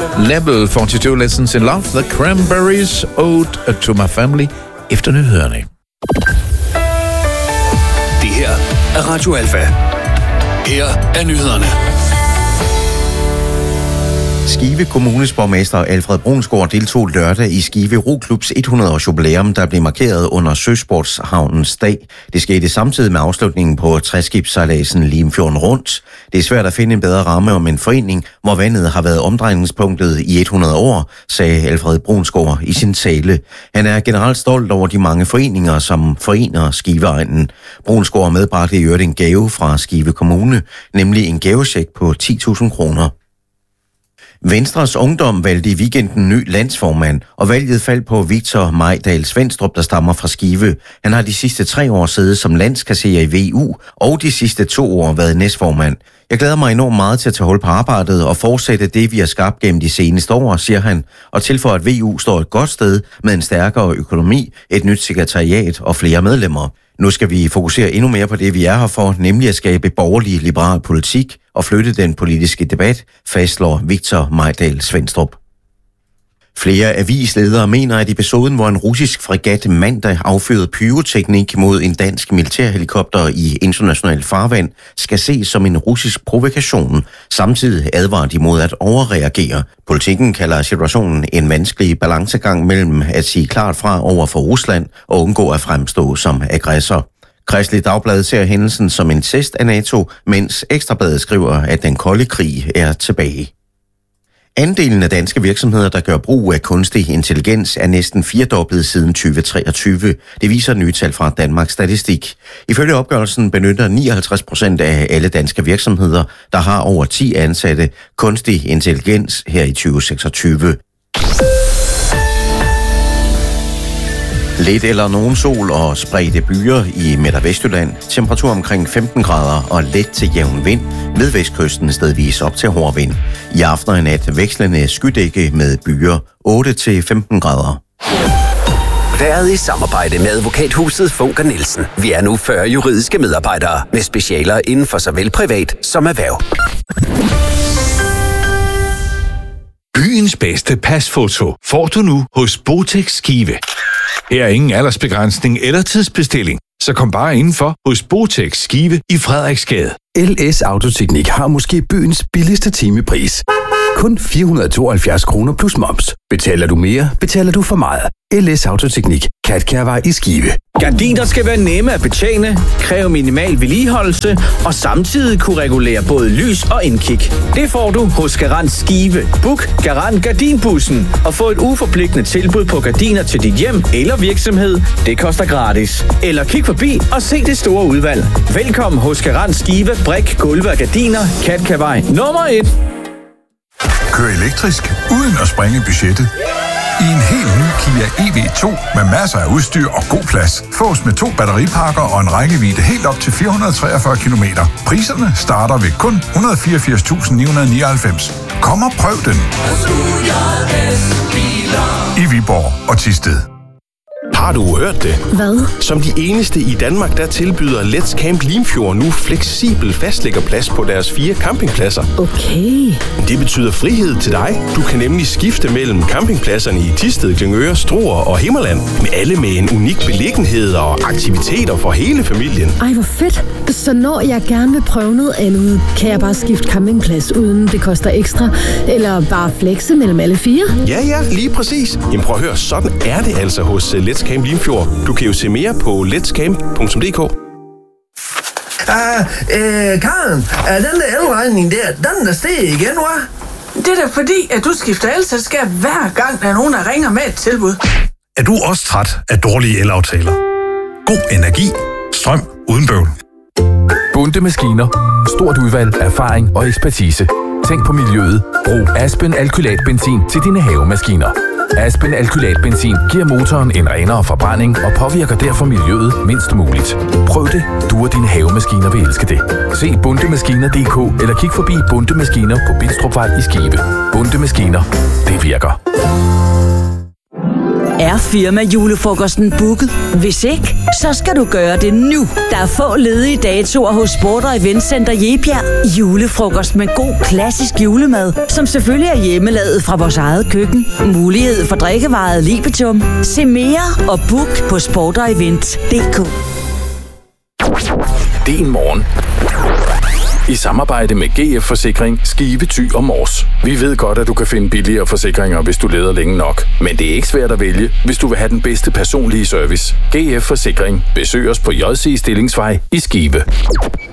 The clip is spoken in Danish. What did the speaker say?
Level 42 Lessons in Love, The Cranberries, Ode to My Family, efter nyhederne. Det her er Radio Alfa. Her er nyhederne. Skive Kommunes borgmester Alfred Brunsgaard deltog lørdag i Skive Roklubs 100-års jubilæum, der blev markeret under Søsportshavnens dag. Det skete samtidig med afslutningen på træskibssejladsen Limfjorden Rundt. Det er svært at finde en bedre ramme om en forening, hvor vandet har været omdrejningspunktet i 100 år, sagde Alfred Brunsgaard i sin tale. Han er generelt stolt over de mange foreninger, som forener Skiveegnen. Brunsgaard medbragte i øvrigt en gave fra Skive Kommune, nemlig en gavecheck på 10.000 kroner. Venstres Ungdom valgte i weekenden ny landsformand, og valget faldt på Victor Mejdal Svendstrup, der stammer fra Skive. Han har de sidste 3 år siddet som landskasserer i VU, og de sidste 2 år været næstformand. Jeg glæder mig enormt meget til at tage hul på arbejdet og fortsætte det, vi har skabt gennem de seneste år, siger han, og tilføjer, at VU står et godt sted med en stærkere økonomi, et nyt sekretariat og flere medlemmer. Nu skal vi fokusere endnu mere på det, vi er her for, nemlig at skabe borgerlig liberal politik og flytte den politiske debat, fastslår Victor Mejdal Svendstrup. Flere avisledere mener, at episoden, hvor en russisk fregat mandag affyrede pyroteknik mod en dansk militærhelikopter i international farvand, skal ses som en russisk provokation. Samtidig advarer de mod at overreagere. Politikken kalder situationen en vanskelig balancegang mellem at sige klart fra over for Rusland og undgå at fremstå som aggressor. Kristeligt Dagblad ser hændelsen som en test af NATO, mens Ekstrabladet skriver, at den kolde krig er tilbage. Andelen af danske virksomheder, der gør brug af kunstig intelligens, er næsten 4-doblet siden 2023. Det viser nye tal fra Danmarks Statistik. Ifølge opgørelsen benytter 59% af alle danske virksomheder, der har over 10 ansatte, kunstig intelligens her i 2026. Lidt eller nogen sol og spredte byer i Midt- og Vestjylland. Temperatur omkring 15 grader og let til jævn vind. Ved vestkysten stedvis op til hård vind. I aften og nat vekslende skydække med byer 8-15 grader. Været i samarbejde med advokathuset Funker Nielsen. Vi er nu 40 juridiske medarbejdere med specialer inden for såvel privat som erhverv. Byens bedste pasfoto får du nu hos Botex Skive. Her er ingen aldersbegrænsning eller tidsbestilling, så kom bare indenfor hos Botex Skive i Frederiksgade. LS Autoteknik har måske byens billigste timepris. Kun 472 kroner plus moms. Betaler du mere, betaler du for meget. LS Autoteknik. Katkærvej i Skive. Gardiner skal være nemme at betjene, kræve minimal vedligeholdelse og samtidig kunne regulere både lys og indkig. Det får du hos Garant Skive. Book Garant Gardinbussen og få et uforpligtende tilbud på gardiner til dit hjem eller virksomhed. Det koster gratis. Eller kig forbi og se det store udvalg. Velkommen hos Garant Skive, brik, gulve og gardiner, Katkærvej nummer 1. Kør elektrisk uden at sprænge budgettet. I en helt ny Kia EV2 med masser af udstyr og god plads. Fås med 2 batteripakker og en rækkevidde helt op til 443 km. Priserne starter ved kun 184.999. Kom og prøv den. I Viborg og Thisted. Har du hørt det? Hvad? Som de eneste i Danmark, der tilbyder Let's Camp Limfjord nu fleksibel fastlæggerplads på deres 4 campingpladser. Okay. Det betyder frihed til dig. Du kan nemlig skifte mellem campingpladserne i Thisted, Glyngøre, Struer og Himmerland. Med alle med en unik beliggenhed og aktiviteter for hele familien. Ej, hvor fedt. Så når jeg gerne vil prøve noget andet, kan jeg bare skifte campingplads, uden det koster ekstra? Eller bare flexe mellem alle 4? Ja, lige præcis. Jamen prøv at høre, sådan er det altså hos Let's Camp Limfjord. Du kan jo se mere på letscamp.dk. Karen, er den der elregning der, den er steget igen, hva'? Det er da fordi, at du skifter elselskab hver gang, der er nogen, der ringer med et tilbud. Er du også træt af dårlige elaftaler? God energi. Strøm uden bøvl. Bunde Maskiner. Stort udvalg, erfaring og ekspertise. Tænk på miljøet. Brug Aspen alkylatbenzin til dine havemaskiner. Aspen alkylatbenzin giver motoren en renere forbrænding og påvirker derfor miljøet mindst muligt. Prøv det. Du og dine havemaskiner vil elske det. Se bundemaskiner.dk eller kig forbi Bunde Maskiner på Bidstrupvej i Skive. Bunde Maskiner. Det virker. Er firma julefrokosten booket? Hvis ikke, så skal du gøre det nu. Der er få ledige datoer hos Sport & Event Center Jebjerg. Julefrokost med god klassisk julemad, som selvfølgelig er hjemmelavet fra vores eget køkken. Mulighed for drikkevaret Libitum. Se mere og book på sportevent.dk. Din morgen. I samarbejde med GF Forsikring, Skive, Thy og Mors. Vi ved godt, at du kan finde billigere forsikringer, hvis du leder længe nok. Men det er ikke svært at vælge, hvis du vil have den bedste personlige service. GF Forsikring. Besøg os på JC Stillingsvej i Skive.